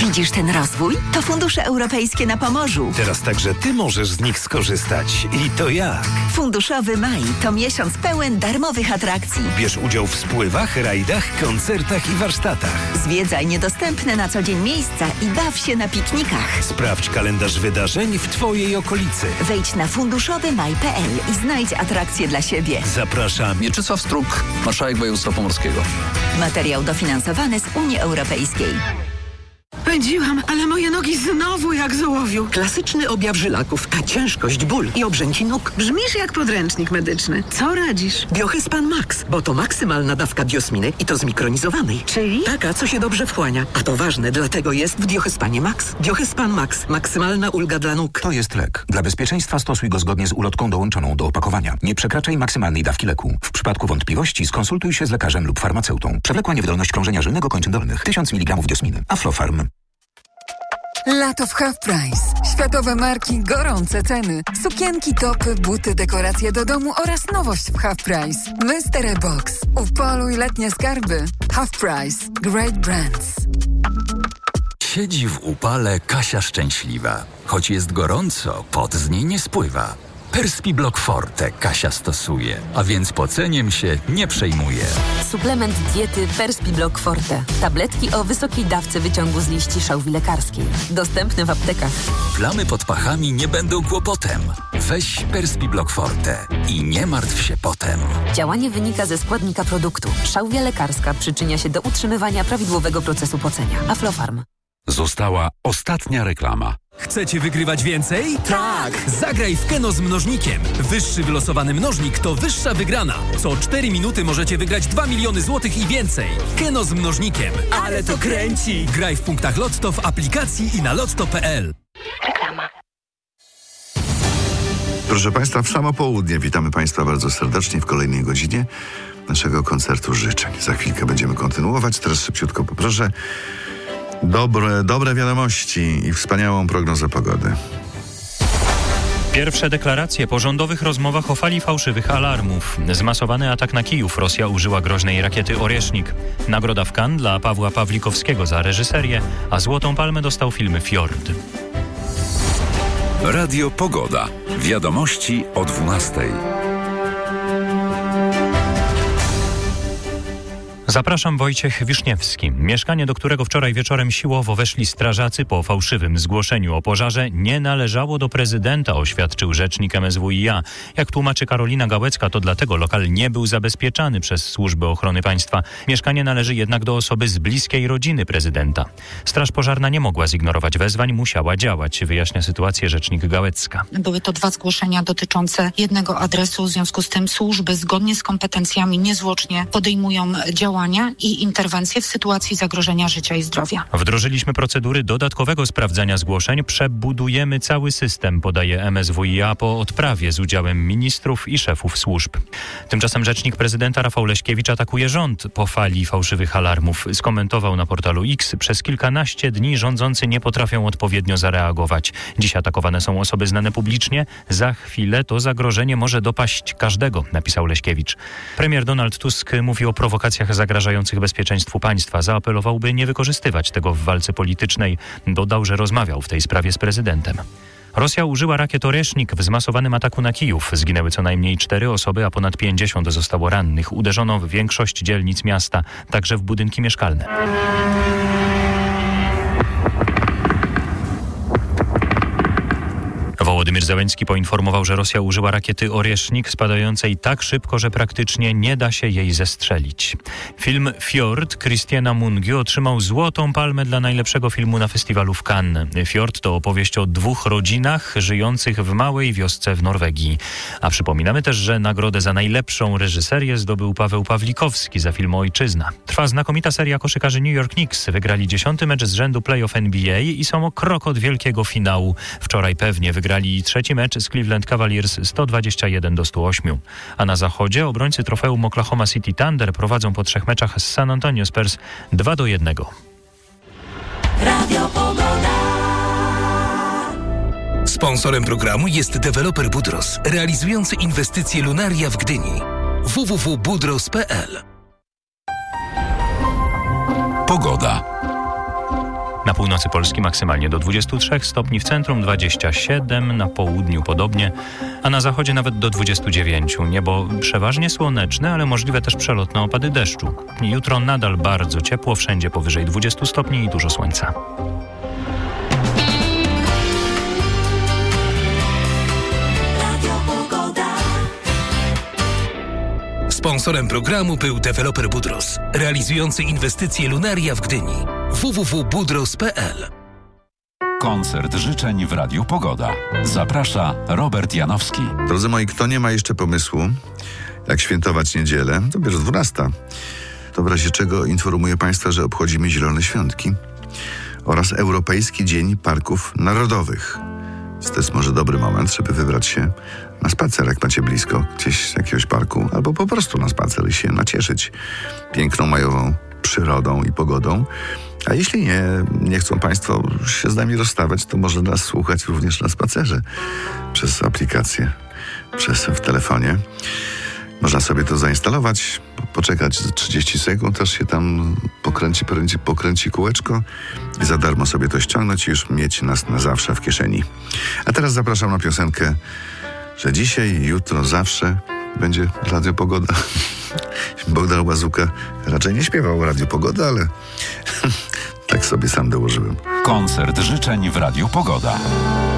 Widzisz ten rozwój? To fundusze europejskie na Pomorzu. Teraz także Ty możesz z nich skorzystać. I to jak? Funduszowy maj to miesiąc pełen darmowych atrakcji. Bierz udział w spływach, rajdach, koncertach i warsztatach. Zwiedzaj niedostępne na co dzień miejsca i baw się na piknikach. Sprawdź kalendarz wydarzeń w Twojej okolicy. Wejdź na funduszowymaj.pl i znajdź atrakcje dla siebie. Zapraszam. Mieczysław Struk, marszałek województwa pomorskiego. Materiał dofinansowany z Unii Europejskiej. Pędziłam, ale moje nogi znowu jak z ołowiu. Klasyczny objaw żylaków, a ciężkość, ból i obrzęki nóg. Brzmisz jak podręcznik medyczny. Co radzisz? Biohyspan Max, bo to maksymalna dawka biosminy i to zmikronizowanej. Czyli? Taka, co się dobrze wchłania. A to ważne, dlatego jest w Biohyspanie Max. Biohyspan Max. Maksymalna ulga dla nóg. To jest lek. Dla bezpieczeństwa stosuj go zgodnie z ulotką dołączoną do opakowania. Nie przekraczaj maksymalnej dawki leku. W przypadku wątpliwości skonsultuj się z lekarzem lub farmaceutą. Przewlekła niewydolność krążenia żylnego kończyn dolnych. 1000 mg diosminy. Aflofarm. Lato w Half Price. Światowe marki, gorące ceny. Sukienki, topy, buty, dekoracje do domu oraz nowość w Half Price. Mystery Box. Upoluj letnie skarby. Half Price. Great brands. Siedzi w upale Kasia szczęśliwa. Choć jest gorąco, pot z niej nie spływa. Perspiblock Forte Kasia stosuje, a więc poceniem się nie przejmuje. Suplement diety Perspiblock Forte. Tabletki o wysokiej dawce wyciągu z liści szałwi lekarskiej. Dostępne w aptekach. Plamy pod pachami nie będą kłopotem. Weź Perspiblock Forte i nie martw się potem. Działanie wynika ze składnika produktu. Szałwia lekarska przyczynia się do utrzymywania prawidłowego procesu pocenia. Aflofarm. Została ostatnia reklama. Chcecie wygrywać więcej? Tak! Zagraj w Keno z mnożnikiem. Wyższy wylosowany mnożnik to wyższa wygrana. Co 4 minuty możecie wygrać 2 miliony złotych i więcej. Keno z mnożnikiem. Ale to kręci! Graj w punktach Lotto, w aplikacji i na lotto.pl. Reklama. Proszę Państwa, w samo południe witamy Państwa bardzo serdecznie w kolejnej godzinie naszego koncertu życzeń. Za chwilkę będziemy kontynuować. Teraz szybciutko poproszę dobre wiadomości i wspaniałą prognozę pogody. Pierwsze deklaracje po rządowych rozmowach o fali fałszywych alarmów. Zmasowany atak na Kijów. Rosja użyła groźnej rakiety Oрешnik. Nagroda w Cannes dla Pawła Pawlikowskiego za reżyserię, a Złotą Palmę dostał film Fjord. Radio Pogoda. Wiadomości o 12:00. Zapraszam, Wojciech Wiszniewski. Mieszkanie, do którego wczoraj wieczorem siłowo weszli strażacy po fałszywym zgłoszeniu o pożarze, nie należało do prezydenta, oświadczył rzecznik MSWiA. Jak tłumaczy Karolina Gałecka, to dlatego lokal nie był zabezpieczany przez służby ochrony państwa. Mieszkanie należy jednak do osoby z bliskiej rodziny prezydenta. Straż pożarna nie mogła zignorować wezwań, musiała działać, wyjaśnia sytuację rzecznik Gałecka. Były to 2 zgłoszenia dotyczące jednego adresu, w związku z tym służby zgodnie z kompetencjami niezwłocznie podejmują działania i interwencje w sytuacji zagrożenia życia i zdrowia. Wdrożyliśmy procedury dodatkowego sprawdzania zgłoszeń. Przebudujemy cały system, podaje MSWiA po odprawie z udziałem ministrów i szefów służb. Tymczasem rzecznik prezydenta Rafał Leśkiewicz atakuje rząd po fali fałszywych alarmów. Skomentował na portalu X: przez kilkanaście dni rządzący nie potrafią odpowiednio zareagować. Dziś atakowane są osoby znane publicznie. Za chwilę to zagrożenie może dopaść każdego, napisał Leśkiewicz. Premier Donald Tusk mówi o prowokacjach zagrażających bezpieczeństwu państwa. Zaapelował, by nie wykorzystywać tego w walce politycznej. Dodał, że rozmawiał w tej sprawie z prezydentem. Rosja użyła rakiet Oрешnik w zmasowanym ataku na Kijów. Zginęły co najmniej 4 osoby, a ponad 50 zostało rannych. Uderzono w większość dzielnic miasta, także w budynki mieszkalne. Wołodymyr Zełenski poinformował, że Rosja użyła rakiety Oрешnik spadającej tak szybko, że praktycznie nie da się jej zestrzelić. Film Fjord Christiana Mungi otrzymał Złotą Palmę dla najlepszego filmu na festiwalu w Cannes. Fjord to opowieść o 2 rodzinach żyjących w małej wiosce w Norwegii. A przypominamy też, że nagrodę za najlepszą reżyserię zdobył Paweł Pawlikowski za film Ojczyzna. Trwa znakomita seria koszykarzy New York Knicks. Wygrali 10. mecz z rzędu playoff NBA i są o krok od wielkiego finału. Wczoraj pewnie wygrali 3. mecz z Cleveland Cavaliers 121-108. A na zachodzie obrońcy trofeum Oklahoma City Thunder prowadzą po 3 meczach z San Antonio Spurs 2-1. Radio Pogoda. Sponsorem programu jest deweloper Budros, realizujący inwestycje Lunaria w Gdyni. www.budros.pl. Pogoda. Na północy Polski maksymalnie do 23 stopni, w centrum 27, na południu podobnie, a na zachodzie nawet do 29. Niebo przeważnie słoneczne, ale możliwe też przelotne opady deszczu. Jutro nadal bardzo ciepło, wszędzie powyżej 20 stopni i dużo słońca. Sponsorem programu był deweloper Budros, realizujący inwestycje Lunaria w Gdyni. www.budros.pl. Koncert życzeń w Radiu Pogoda. Zaprasza Robert Janowski. Drodzy moi, kto nie ma jeszcze pomysłu, jak świętować niedzielę, to bierze 12. To w razie czego informuję Państwa, że obchodzimy Zielone Świątki oraz Europejski Dzień Parków Narodowych. To jest może dobry moment, żeby wybrać się na spacer, jak macie blisko gdzieś jakiegoś parku, albo po prostu na spacer i się nacieszyć piękną majową przyrodą i pogodą. A jeśli nie chcą Państwo się z nami rozstawać, to może nas słuchać również na spacerze przez aplikację, w telefonie. Można sobie to zainstalować, poczekać 30 sekund, aż się tam pokręci kółeczko i za darmo sobie to ściągnąć i już mieć nas na zawsze w kieszeni. A teraz zapraszam na piosenkę, że dzisiaj, jutro, zawsze będzie Radio Pogoda. Bogdan Łazuka raczej nie śpiewał Radio Pogoda, ale tak sobie sam dołożyłem. Koncert życzeń w Radiu Pogoda.